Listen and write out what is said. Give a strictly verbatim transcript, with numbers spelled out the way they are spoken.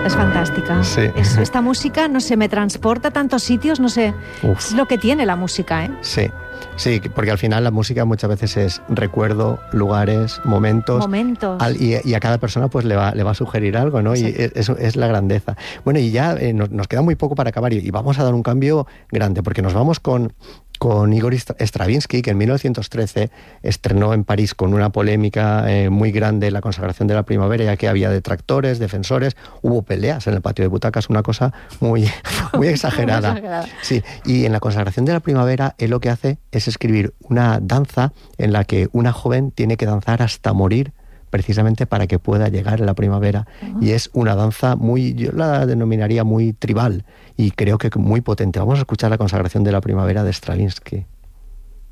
Es fantástica. Sí. Es, esta música, no sé, me transporta a tantos sitios, no sé. Uf. Es lo que tiene la música, ¿eh? Sí. Sí, porque al final la música muchas veces es recuerdo, lugares, momentos. Momentos. Al, y, y a cada persona pues le va, le va a sugerir algo, ¿no? Sí. Y eso es, es la grandeza. Bueno, y ya eh, nos, nos queda muy poco para acabar y, y vamos a dar un cambio grande, porque nos vamos con, con Igor Stravinsky, que en mil novecientos trece estrenó en París con una polémica eh, muy grande la consagración de la primavera, ya que había detractores, defensores, hubo peleas en el patio de butacas, una cosa muy, muy exagerada. Sí, y en la consagración de la primavera él lo que hace es escribir una danza en la que una joven tiene que danzar hasta morir precisamente para que pueda llegar la primavera. Uh-huh. Y es una danza muy, yo la denominaría muy tribal y creo que muy potente. Vamos a escuchar la consagración de la primavera de Stravinsky.